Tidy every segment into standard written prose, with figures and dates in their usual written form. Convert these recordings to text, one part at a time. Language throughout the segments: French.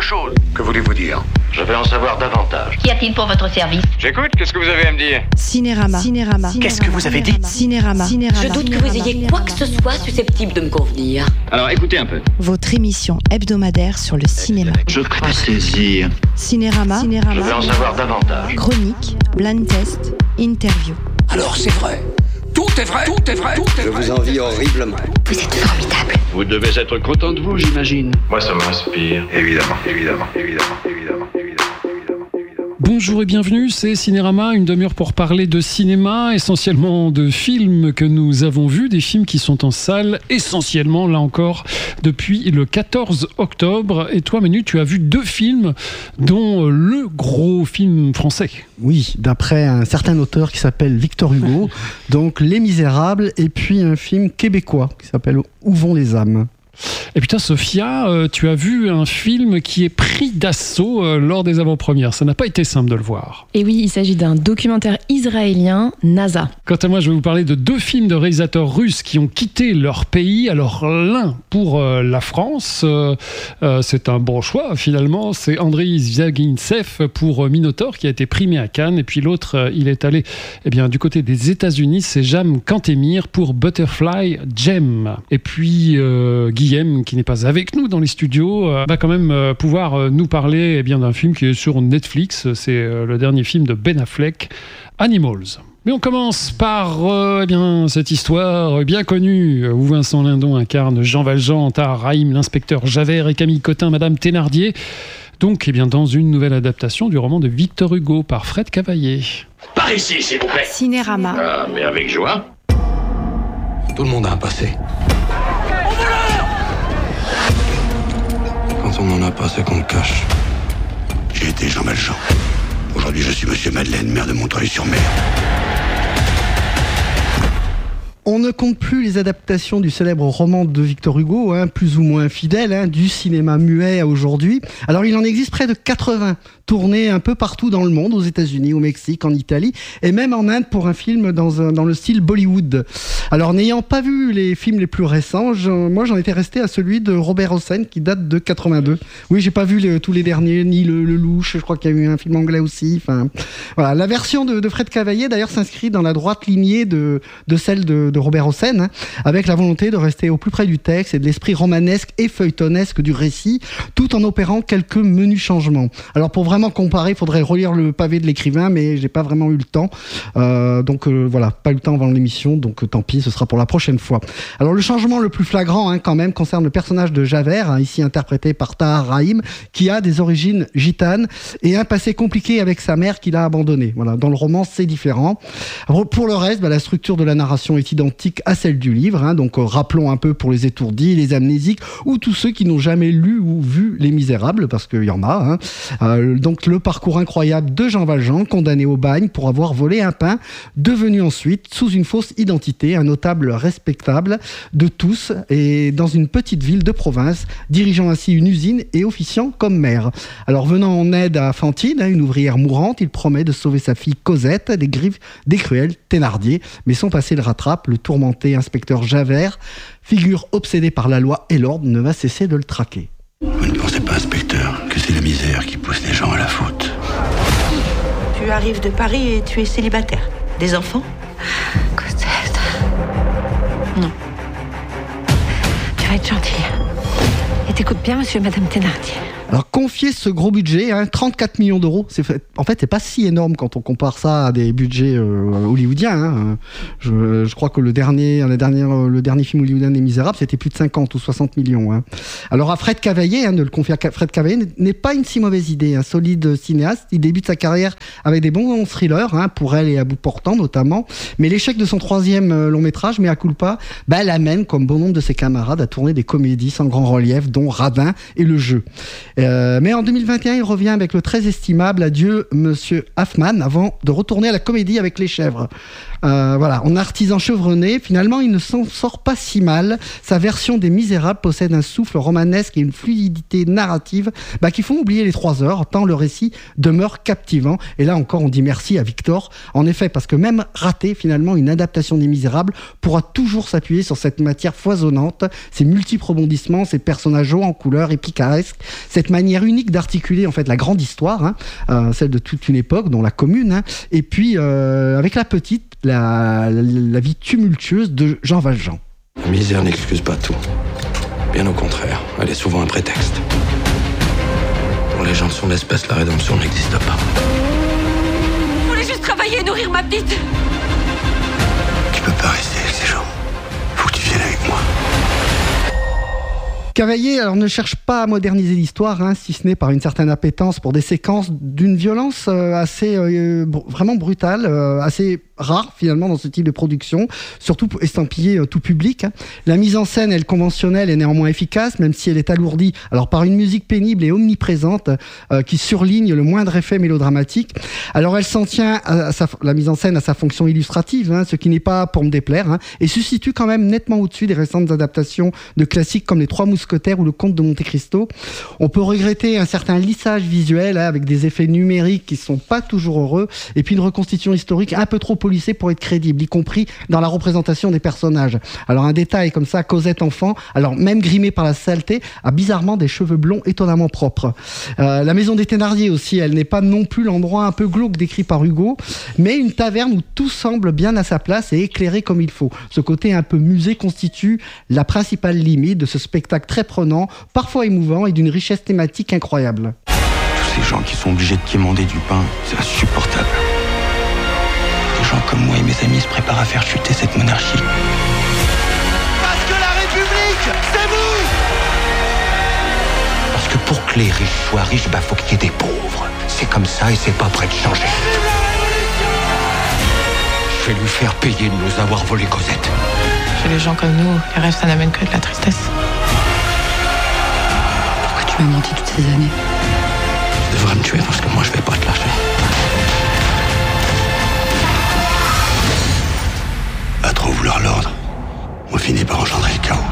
chose. Que voulez-vous dire? Je veux en savoir davantage. Qu'y a-t-il pour votre service? J'écoute, qu'est-ce que vous avez à me dire? Cinérama. Qu'est-ce que vous avez dit? Cinérama. Je doute que vous ayez quoi que ce soit susceptible de me convenir. Alors écoutez un peu. Votre émission hebdomadaire sur le cinéma. Je crois saisir. Cinérama. Je veux en savoir davantage. Chronique, blind test, interview. Alors c'est vrai. Tout est vrai. Tout est vrai. Je vous envie horriblement. Vous êtes formidable. Vous devez être content de vous, j'imagine. Moi, ça m'inspire. Évidemment. Bonjour et bienvenue, c'est Cinérama, une demi-heure pour parler de cinéma, essentiellement de films que nous avons vus, des films qui sont en salle, essentiellement, là encore, depuis le 14 octobre. Et toi, Manu, tu as vu 2 films, dont le gros film français. Oui, d'après un certain auteur qui s'appelle Victor Hugo, donc Les Misérables, et puis un film québécois qui s'appelle Où vont les âmes ? Et putain, Sophia, tu as vu un film qui est pris d'assaut lors des avant-premières. Ça n'a pas été simple de le voir. Et oui, il s'agit d'un documentaire israélien, NASA. Quant à moi, je vais vous parler de 2 films de réalisateurs russes qui ont quitté leur pays. Alors, l'un pour la France, c'est un bon choix finalement. C'est Andriy Zvyagintsev pour Minotaur qui a été primé à Cannes. Et puis l'autre, il est allé du côté des États-Unis. C'est Jam Kantemir pour Butterfly Gem. Et puis Guillaume, qui n'est pas avec nous dans les studios, va quand même pouvoir nous parler d'un film qui est sur Netflix. C'est le dernier film de Ben Affleck, Animals. Mais on commence par cette histoire bien connue où Vincent Lindon incarne Jean Valjean, Tahar Rahim, l'inspecteur Javert et Camille Cotin, Madame Thénardier. Donc, dans une nouvelle adaptation du roman de Victor Hugo par Fred Cavaillé. Par ici, s'il vous plaît. Cinérama. Ah, mais avec joie. Tout le monde a un passé. Quand on n'en a pas, c'est qu'on le cache. J'ai été Jean Valjean. Aujourd'hui, je suis Monsieur Madeleine, maire de Montreuil-sur-Mer. On ne compte plus les adaptations du célèbre roman de Victor Hugo, plus ou moins fidèles, du cinéma muet à aujourd'hui. Alors il en existe près de 80, tournés un peu partout dans le monde, aux États-Unis, au Mexique, en Italie, et même en Inde pour un film dans le style Bollywood. Alors n'ayant pas vu les films les plus récents, moi j'en étais resté à celui de Robert Hossein qui date de 82. Oui, j'ai pas vu tous les derniers, ni le Louche, je crois qu'il y a eu un film anglais aussi. Voilà. La version de Fred Cavaillé d'ailleurs s'inscrit dans la droite lignée de celle de Robert Hossein, avec la volonté de rester au plus près du texte et de l'esprit romanesque et feuilletonesque du récit, tout en opérant quelques menus changements. Alors pour vraiment comparer, il faudrait relire le pavé de l'écrivain, mais j'ai pas vraiment eu le temps. Voilà, pas eu le temps avant l'émission, donc tant pis, ce sera pour la prochaine fois. Alors le changement le plus flagrant quand même concerne le personnage de Javert, ici interprété par Tahar Rahim, qui a des origines gitanes et un passé compliqué avec sa mère qu'il a abandonnée. Voilà, dans le roman, c'est différent. Alors, pour le reste, la structure de la narration est identique à celle du livre, donc rappelons un peu pour les étourdis, les amnésiques ou tous ceux qui n'ont jamais lu ou vu Les Misérables, parce qu'il y en a. Donc le parcours incroyable de Jean Valjean, condamné au bagne pour avoir volé un pain, devenu ensuite, sous une fausse identité, un notable respectable de tous et dans une petite ville de province, dirigeant ainsi une usine et officiant comme maire. Alors venant en aide à Fantine, une ouvrière mourante, il promet de sauver sa fille Cosette des griffes des cruels Thénardier, mais son passé le rattrape. Le tourmenté inspecteur Javert, figure obsédée par la loi et l'ordre, ne va cesser de le traquer. Vous ne pensez pas, inspecteur, que c'est la misère qui pousse les gens à la faute? Tu arrives de Paris et tu es célibataire. Des enfants? Cosette. Non. Tu vas être gentille. Et t'écoutes bien, monsieur et madame Thénardier. Alors confier ce gros budget, 34 millions d'euros, c'est pas si énorme quand on compare ça à des budgets hollywoodiens. Je crois que le dernier film hollywoodien des Misérables, c'était plus de 50 ou 60 millions. Alors à Fred Cavaillé, de le confier à Fred Cavaillé n'est pas une si mauvaise idée. Un solide cinéaste, il débute sa carrière avec des bons thrillers, pour elle et à bout portant notamment. Mais l'échec de son 3e long métrage, Mea culpa, l'amène, comme bon nombre de ses camarades, à tourner des comédies sans grand relief, dont Radin et Le Jeu. Mais en 2021, il revient avec le très estimable Adieu Monsieur Hoffman avant de retourner à la comédie avec Les Chèvres. En artisan chevronné, finalement, il ne s'en sort pas si mal. Sa version des Misérables possède un souffle romanesque et une fluidité narrative qui font oublier les 3 heures, tant le récit demeure captivant. Et là encore, on dit merci à Victor. En effet, parce que même raté, finalement, une adaptation des Misérables pourra toujours s'appuyer sur cette matière foisonnante, ces multiples rebondissements, ces personnages joie en couleurs et picaresque, cette manière unique d'articuler en fait la grande histoire, celle de toute une époque, dont la Commune, et puis avec la petite, la vie tumultueuse de Jean Valjean. La misère n'excuse pas tout. Bien au contraire, elle est souvent un prétexte. Pour les gens de son espèce, la rédemption n'existe pas. Je voulais juste travailler et nourrir ma petite. Tu peux pas rester avec ces gens. Faut que tu viennes avec moi. Cavaillé alors, ne cherche pas à moderniser l'histoire, si ce n'est par une certaine appétence pour des séquences d'une violence assez vraiment brutale, assez rare finalement dans ce type de production, surtout estampillée tout public. La mise en scène, elle conventionnelle, est néanmoins efficace, même si elle est alourdie alors par une musique pénible et omniprésente qui surligne le moindre effet mélodramatique. Alors elle s'en tient la mise en scène à sa fonction illustrative, ce qui n'est pas pour me déplaire, et se situe quand même nettement au-dessus des récentes adaptations de classiques comme Les Trois Mousquetaires ou Le Comte de Monte Cristo. On peut regretter un certain lissage visuel avec des effets numériques qui sont pas toujours heureux, et puis une reconstitution historique un peu trop policée pour être crédible, y compris dans la représentation des personnages. Alors un détail comme ça, Cosette enfant, alors même grimée par la saleté, a bizarrement des cheveux blonds étonnamment propres. La maison des Thénardier aussi, elle n'est pas non plus l'endroit un peu glauque décrit par Hugo, mais une taverne où tout semble bien à sa place et éclairé comme il faut. Ce côté un peu musée constitue la principale limite de ce spectacle très prenant, parfois émouvant et d'une richesse thématique incroyable. Tous ces gens qui sont obligés de quémander du pain, c'est insupportable. Des gens comme moi et mes amis se préparent à faire chuter cette monarchie. Parce que la République, c'est vous! Parce que pour que les riches soient riches, faut qu'il y ait des pauvres. C'est comme ça et c'est pas prêt de changer. Je vais lui faire payer de nous avoir volé Cosette. Chez les gens comme nous, les rêves, ça n'amène que de la tristesse. Pourquoi tu m'as menti toutes ces années? Tu devrais me tuer parce que moi je vais pas te lâcher. À trop vouloir l'ordre, on finit par engendrer le chaos.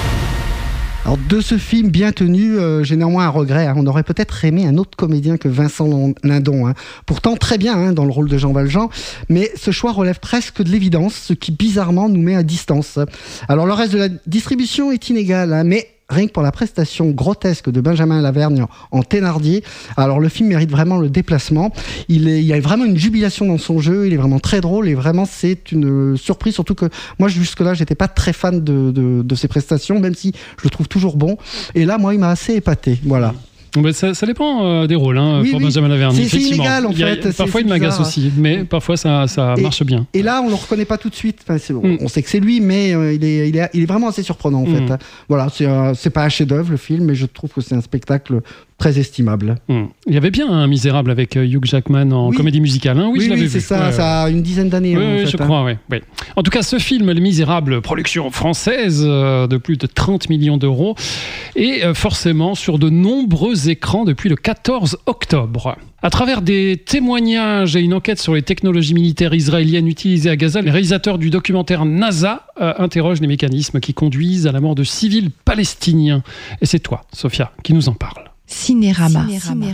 Alors de ce film bien tenu, j'ai néanmoins un regret. On aurait peut-être aimé un autre comédien que Vincent Lindon. Pourtant très bien dans le rôle de Jean Valjean, mais ce choix relève presque de l'évidence, ce qui bizarrement nous met à distance. Alors le reste de la distribution est inégal, mais rien que pour la prestation grotesque de Benjamin Lavergne en Thénardier, alors le film mérite vraiment le déplacement. Il y a vraiment une jubilation dans son jeu, il est vraiment très drôle et vraiment c'est une surprise, surtout que moi jusque-là j'étais pas très fan de ses prestations, même si je le trouve toujours bon. Et là, moi, il m'a assez épaté, voilà. Ça dépend des rôles pour Benjamin Lavergne. C'est inégal en fait. Parfois il m'agace aussi, mais parfois ça marche bien. Et là on le reconnaît pas tout de suite. On sait que c'est lui, mais il est vraiment assez surprenant en fait. Voilà, c'est pas un chef-d'œuvre le film, mais je trouve que c'est un spectacle très estimable. Il y avait bien un Misérable avec Hugh Jackman en comédie musicale. Oui, je l'avais vu. C'est ça, ça a une dizaine d'années. Oui, je crois, oui. En tout cas, ce film, Les Misérables, production française de plus de 30 millions d'euros, est forcément sur de nombreux écrans depuis le 14 octobre. À travers des témoignages et une enquête sur les technologies militaires israéliennes utilisées à Gaza, les réalisateurs du documentaire NASA interrogent les mécanismes qui conduisent à la mort de civils palestiniens. Et c'est toi, Sophia, qui nous en parle. Cinérama. Quoi ?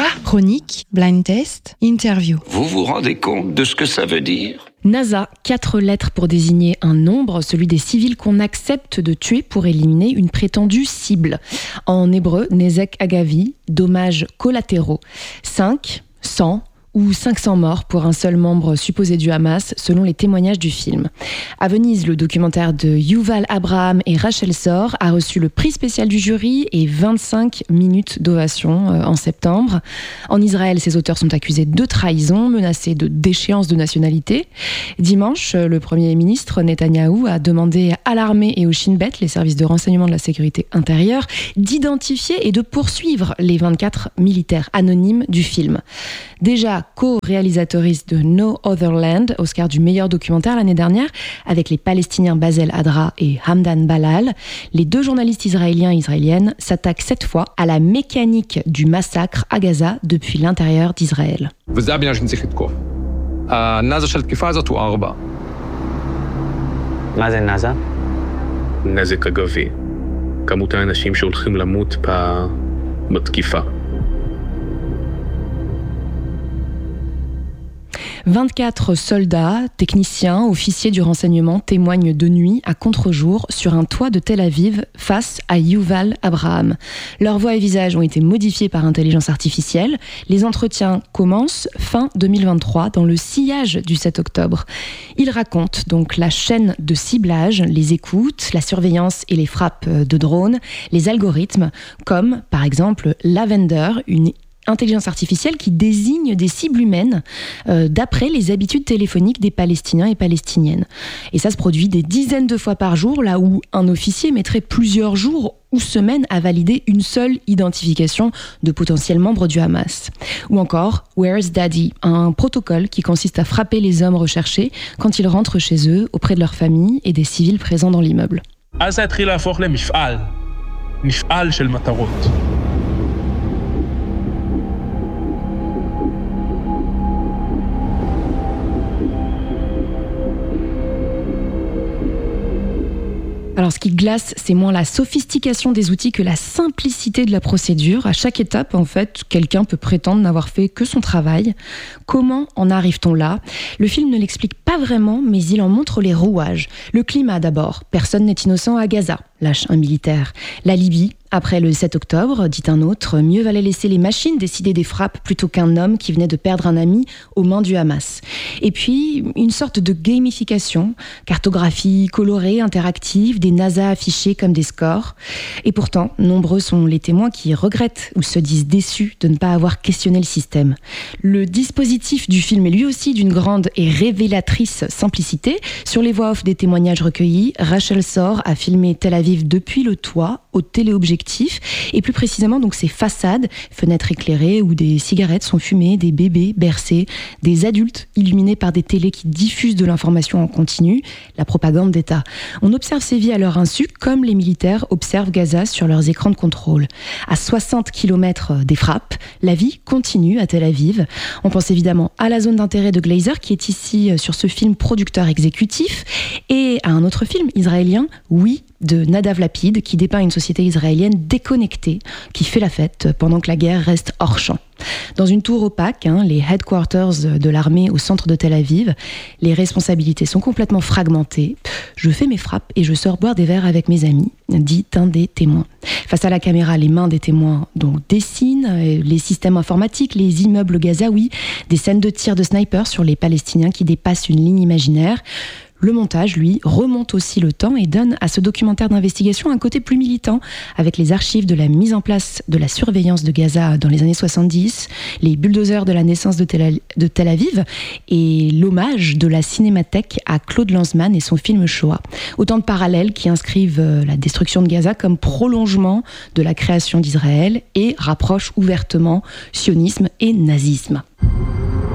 Chronique, blind test, interview. Vous vous rendez compte de ce que ça veut dire ? NASA, 4 lettres pour désigner un nombre, celui des civils qu'on accepte de tuer pour éliminer une prétendue cible. En hébreu, Nezek Agavi, dommages collatéraux. 5, 100 ou 500 morts pour un seul membre supposé du Hamas, selon les témoignages du film. À Venise, le documentaire de Yuval Abraham et Rachel Sor a reçu le prix spécial du jury et 25 minutes d'ovation en septembre. En Israël, ses auteurs sont accusés de trahison, menacés de déchéance de nationalité. Dimanche, le Premier ministre Netanyahou a demandé à l'armée et au Shin Bet, les services de renseignement de la sécurité intérieure, d'identifier et de poursuivre les 24 militaires anonymes du film. Déjà co-réalisatrice de No Other Land, Oscar du meilleur documentaire l'année dernière, avec les Palestiniens Basel Adra et Hamdan Balal, les 2 journalistes israéliens et israéliennes s'attaquent cette fois à la mécanique du massacre à Gaza depuis l'intérieur d'Israël. מה זה נאזה? נזק אגבי. כמות האנשים שהולכים למות בתקיפה. 24 soldats, techniciens, officiers du renseignement témoignent de nuit à contre-jour sur un toit de Tel Aviv face à Yuval Abraham. Leurs voix et visages ont été modifiés par intelligence artificielle. Les entretiens commencent fin 2023 dans le sillage du 7 octobre. Ils racontent donc la chaîne de ciblage, les écoutes, la surveillance et les frappes de drones, les algorithmes, comme par exemple Lavender, une intelligence artificielle qui désigne des cibles humaines d'après les habitudes téléphoniques des Palestiniens et Palestiniennes. Et ça se produit des dizaines de fois par jour, là où un officier mettrait plusieurs jours ou semaines à valider une seule identification de potentiels membres du Hamas. Ou encore Where's Daddy, un protocole qui consiste à frapper les hommes recherchés quand ils rentrent chez eux, auprès de leur famille et des civils présents dans l'immeuble. Alors, ce qui glace, c'est moins la sophistication des outils que la simplicité de la procédure. À chaque étape, en fait, quelqu'un peut prétendre n'avoir fait que son travail. Comment en arrive-t-on là ? Le film ne l'explique pas vraiment, mais il en montre les rouages. Le climat d'abord. Personne n'est innocent à Gaza, lâche un militaire. La Libye. Après le 7 octobre, dit un autre, mieux valait laisser les machines décider des frappes plutôt qu'un homme qui venait de perdre un ami aux mains du Hamas. Et puis, une sorte de gamification, cartographie colorée, interactive, des NASA affichés comme des scores. Et pourtant, nombreux sont les témoins qui regrettent ou se disent déçus de ne pas avoir questionné le système. Le dispositif du film est lui aussi d'une grande et révélatrice simplicité. Sur les voix off des témoignages recueillis, Rachel Sor a filmé Tel Aviv depuis le toit, au téléobjectif, et plus précisément donc ces façades, fenêtres éclairées où des cigarettes sont fumées, des bébés bercés, des adultes illuminés par des télés qui diffusent de l'information en continu, la propagande d'État. On observe ces vies à leur insu comme les militaires observent Gaza sur leurs écrans de contrôle. À 60 km des frappes, la vie continue à Tel Aviv. On pense évidemment à la zone d'intérêt de Glazer qui est ici sur ce film producteur exécutif et à un autre film israélien, Oui, de Nadav Lapid, qui dépeint une société israélienne déconnectée, qui fait la fête pendant que la guerre reste hors champ. Dans une tour opaque, les headquarters de l'armée au centre de Tel Aviv, les responsabilités sont complètement fragmentées. Je fais mes frappes et je sors boire des verres avec mes amis, dit un des témoins. Face à la caméra, les mains des témoins donc dessinent les systèmes informatiques, les immeubles gazaouis, des scènes de tir de sniper sur les Palestiniens qui dépassent une ligne imaginaire. Le montage, lui, remonte aussi le temps et donne à ce documentaire d'investigation un côté plus militant, avec les archives de la mise en place de la surveillance de Gaza dans les années 70, les bulldozers de la naissance de Tel Aviv et l'hommage de la Cinémathèque à Claude Lanzmann et son film Shoah. Autant de parallèles qui inscrivent la destruction de Gaza comme prolongement de la création d'Israël et rapprochent ouvertement sionisme et nazisme.